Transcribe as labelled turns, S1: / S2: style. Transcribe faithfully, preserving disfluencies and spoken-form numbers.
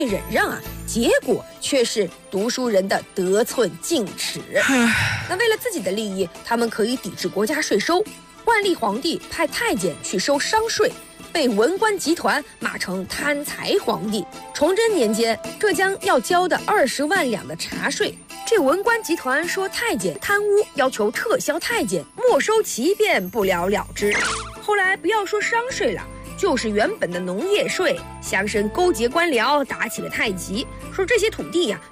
S1: 忍让啊，结果却是读书人的得寸进尺。那为了自己的利益，他们可以抵制国家税收。万历皇帝派太监去收商税，被文官集团骂成贪财皇帝。崇祯年间，浙江要交的二十万两的茶税，这文官集团说太监贪污，要求撤销太监，没收其便，不了了之。后来不要说商税了，就是原本的农业税，乡绅勾结官僚，打起了太极，说这些土地呀、啊。